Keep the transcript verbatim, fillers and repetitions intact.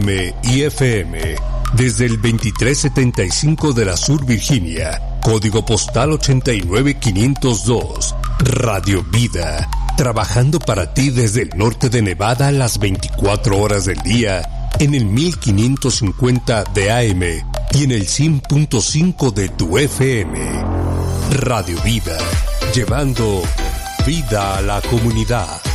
M y F M, desde el veintitrés setenta y cinco de la Sur Virginia, código postal ochenta y nueve quinientos dos, Radio Vida, trabajando para ti desde el norte de Nevada las veinticuatro horas del día, en el mil quinientos cincuenta de A M y en el cien punto cinco de tu F M. Radio Vida, llevando vida a la comunidad.